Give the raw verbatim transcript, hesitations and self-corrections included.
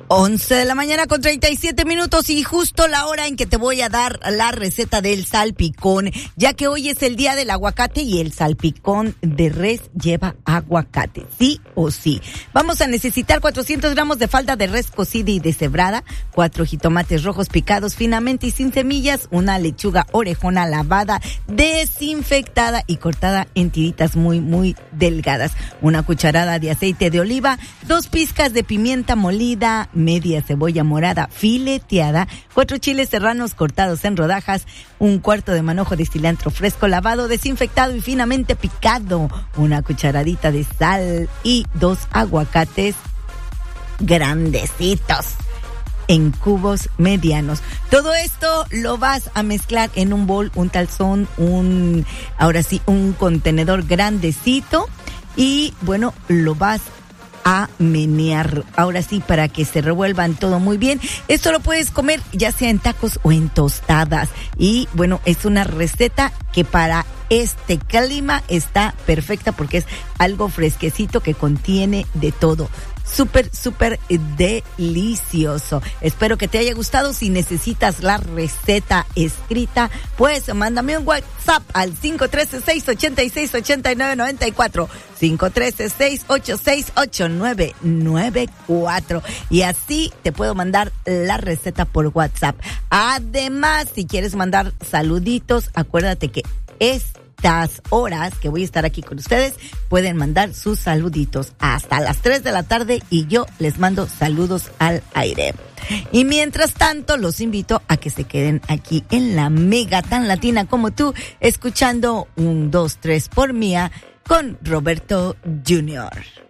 once de la mañana con treinta y siete minutos y justo la hora en que te voy a dar la receta del salpicón, ya que hoy es el día del aguacate y el salpicón de res lleva aguacate, sí o sí. Vamos a necesitar cuatrocientos gramos de falda de res cocida y deshebrada, cuatro jitomates rojos picados finamente y sin semillas, una lechuga orejona lavada, desinfectada y cortada en tiritas muy, muy delgadas, una cucharada de aceite de oliva, dos pizcas de pimienta molida, media cebolla morada fileteada, cuatro chiles serranos cortados en rodajas, un cuarto de manojo de cilantro fresco lavado, desinfectado y finamente picado, una cucharadita de sal y dos aguacates grandecitos en cubos medianos. Todo esto lo vas a mezclar en un bol, un talzón, un, ahora sí, un contenedor grandecito y bueno, lo vas a menear, ahora sí, para que se revuelvan todo muy bien. Esto lo puedes comer ya sea en tacos o en tostadas. Y bueno, es una receta que para este clima está perfecta porque es algo fresquecito que contiene de todo. Súper, súper delicioso. Espero que te haya gustado. Si necesitas la receta escrita, pues mándame un WhatsApp al cinco uno tres, seis ocho seis, ocho nueve nueve cuatro. cinco uno tres, seis ocho seis, ocho nueve nueve cuatro. Y así te puedo mandar la receta por WhatsApp. Además, si quieres mandar saluditos, acuérdate que es estas horas que voy a estar aquí con ustedes, pueden mandar sus saluditos hasta las tres de la tarde y yo les mando saludos al aire. Y mientras tanto, los invito a que se queden aquí en la mega tan latina como tú, escuchando un, dos, tres por mía con Roberto junior